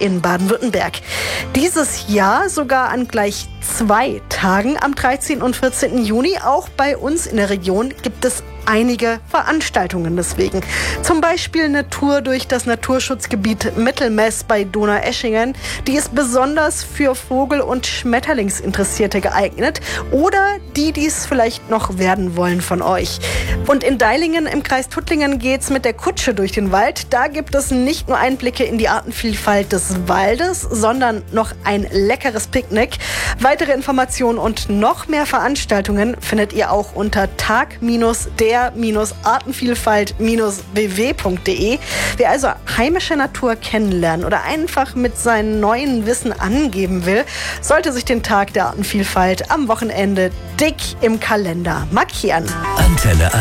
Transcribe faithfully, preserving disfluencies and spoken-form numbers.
in Baden-Württemberg. Dieses Jahr sogar an gleich zwei Tagen, am dreizehnten und vierzehnten Juni. Auch bei uns in der Region gibt es einige Veranstaltungen deswegen. Zum Beispiel eine Tour durch das Naturschutzgebiet Mittelmess bei Donaueschingen. Die ist besonders für Vogel- und Schmetterlingsinteressierte geeignet oder die, die es vielleicht noch werden wollen von euch. Und in Deilingen im Kreis Tuttlingen geht's mit der Kutsche durch den Wald. Da gibt es nicht nur Einblicke in die Artenvielfalt des Waldes, sondern noch ein leckeres Picknick. Weitere Informationen und noch mehr Veranstaltungen findet ihr auch unter tag der artenvielfalt b w punkt d e. Wer also heimische Natur kennenlernen oder einfach mit seinem neuen Wissen angeben will, sollte sich den Tag der Artenvielfalt am Wochenende dick im Kalender markieren. Antenne